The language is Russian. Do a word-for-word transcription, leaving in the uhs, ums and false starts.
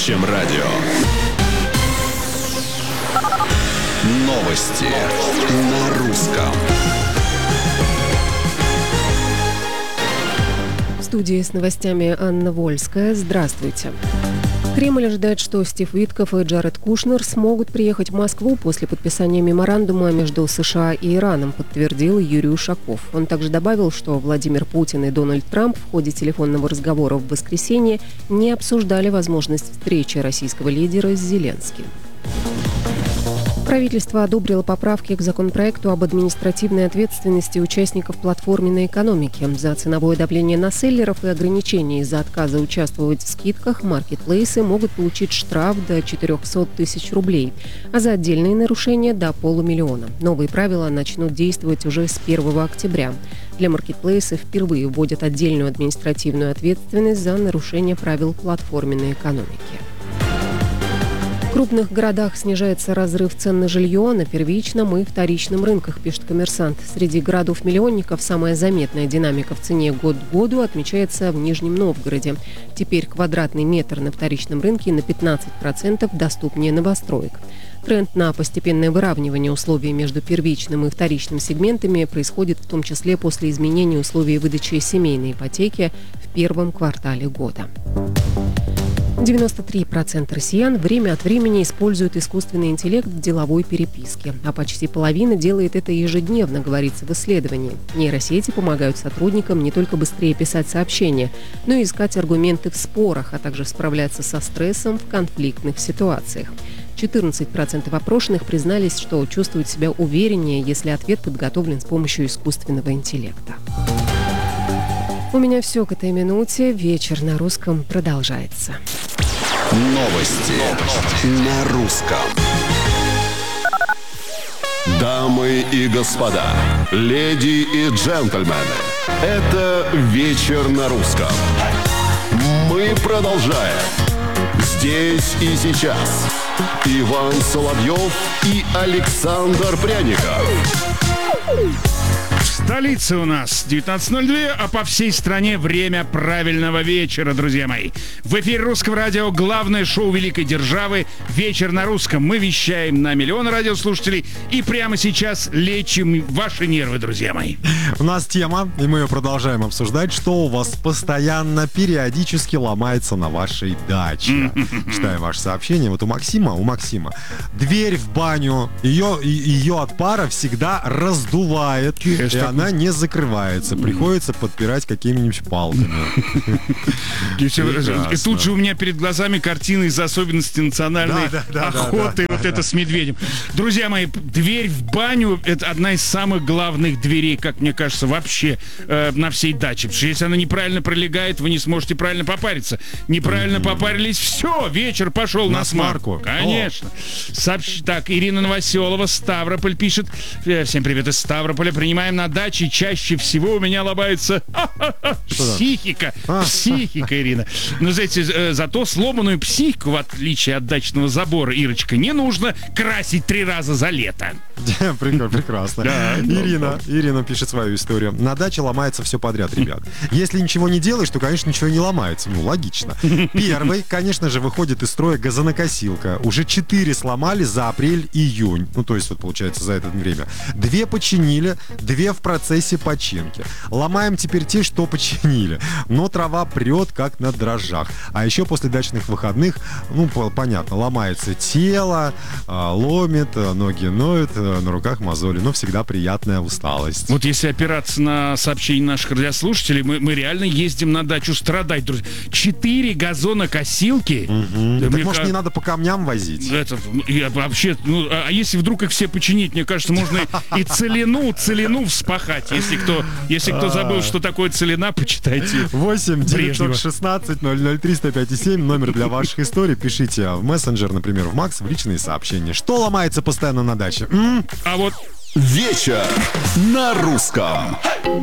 Чем радио. Новости на русском. В студии с новостями Анна Вольская. Здравствуйте. Кремль ожидает, что Стив Витков и Джаред Кушнер смогут приехать в Москву после подписания меморандума между США и Ираном, подтвердил Юрий Ушаков. Он также добавил, что Владимир Путин и Дональд Трамп в ходе телефонного разговора в воскресенье не обсуждали возможность встречи российского лидера с Зеленским. Правительство одобрило поправки к законопроекту об административной ответственности участников платформенной экономики. За ценовое давление на селлеров и ограничения из-за отказа участвовать в скидках маркетплейсы могут получить штраф до четыреста тысяч рублей, а за отдельные нарушения – до полумиллиона. Новые правила начнут действовать уже с первого октября. Для маркетплейсов впервые вводят отдельную административную ответственность за нарушение правил платформенной экономики. В крупных городах снижается разрыв цен на жилье на первичном и вторичном рынках, пишет «Коммерсант». Среди городов-миллионников самая заметная динамика в цене год к году отмечается в Нижнем Новгороде. Теперь квадратный метр на вторичном рынке на пятнадцать процентов доступнее новостроек. Тренд на постепенное выравнивание условий между первичным и вторичным сегментами происходит в том числе после изменения условий выдачи семейной ипотеки в первом квартале года. девяносто три процента россиян время от времени используют искусственный интеллект в деловой переписке, а почти половина делает это ежедневно, говорится в исследовании. Нейросети помогают сотрудникам не только быстрее писать сообщения, но и искать аргументы в спорах, а также справляться со стрессом в конфликтных ситуациях. четырнадцать процентов опрошенных признались, что чувствуют себя увереннее, если ответ подготовлен с помощью искусственного интеллекта. У меня все к этой минуте. Вечер на русском продолжается. Новости, Новости. на русском. Дамы и господа, леди и джентльмены, это «Вечер на русском». Мы продолжаем. Здесь и сейчас Иван Соловьев и Александр Пряников. Столица у нас девятнадцать ноль два, а по всей стране время правильного вечера, друзья мои. В эфире Русского радио главное шоу великой державы «Вечер на русском». Мы вещаем на миллионы радиослушателей и прямо сейчас лечим ваши нервы, друзья мои. У нас тема, и мы ее продолжаем обсуждать, что у вас постоянно, периодически ломается на вашей даче. Читаем ваше сообщение. Вот у Максима, у Максима дверь в баню, ее, ее от пара всегда раздувает. И она не закрывается. Приходится подпирать какими-нибудь палками. И тут же у меня перед глазами картины из особенностей национальной охоты. Вот это с медведем. Друзья мои, дверь в баню — это одна из самых главных дверей, как мне кажется, вообще на всей даче. Потому что если она неправильно пролегает, вы не сможете правильно попариться. Неправильно попарились — все, вечер пошел на смарку. Конечно. Так, Ирина Новоселова, Ставрополь, пишет. Всем привет из Ставрополя. Принимаем на даче, чаще всего у меня ломается психика. Психика, Ирина. Но, знаете, зато сломанную психику, в отличие от дачного забора, Ирочка, не нужно красить три раза за лето. Прекрасно. Ирина, Ирина пишет свою историю. На даче ломается все подряд, ребят. Если ничего не делаешь, то, конечно, ничего не ломается. Ну, логично. Первый, конечно же, выходит из строя газонокосилка. Уже четыре сломали за апрель-июнь. Ну, то есть, вот, получается, за это время. Две починили, две в процессе починки. Ломаем теперь те, что починили. Но трава прет, как на дрожжах. А еще после дачных выходных, ну, понятно, ломается тело, ломит, ноги ноют, на руках мозоли. Но всегда приятная усталость. Вот если опираться на сообщения наших радиослушателей, мы, мы реально ездим на дачу страдать, друзья. Четыре газонокосилки. Угу. Да, так, мне, может, не надо по камням возить? Это, я, вообще, ну, а если вдруг их все починить, мне кажется, можно и целину, целину вспахать. Если кто, если кто забыл, что такое целина, почитайте. восемь девятьсот шестнадцать ноль ноль три сто пять семь, номер для ваших историй. Пишите в мессенджер, например, в Макс, в личные сообщения. Что ломается постоянно на даче? М? А вот вечер на русском.